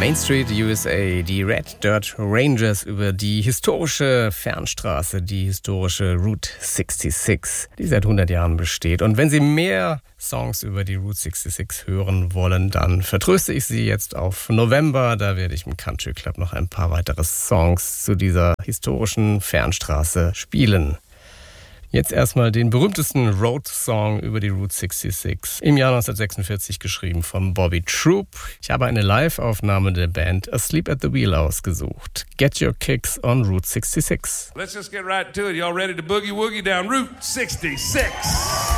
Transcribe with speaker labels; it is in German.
Speaker 1: Main Street, USA, die Red Dirt Rangers über die historische Fernstraße, die historische Route 66, die seit 100 Jahren besteht. Und wenn Sie mehr Songs über die Route 66 hören wollen, dann vertröste ich Sie jetzt auf November. Da werde ich im Country Club noch ein paar weitere Songs zu dieser historischen Fernstraße spielen. Jetzt erstmal den berühmtesten Road-Song über die Route 66, im Jahr 1946 geschrieben von Bobby Troup. Ich habe eine Live-Aufnahme der Band Asleep at the Wheel ausgesucht. Get your kicks on Route 66.
Speaker 2: Let's just get right to it. Y'all ready to boogie-woogie down Route 66?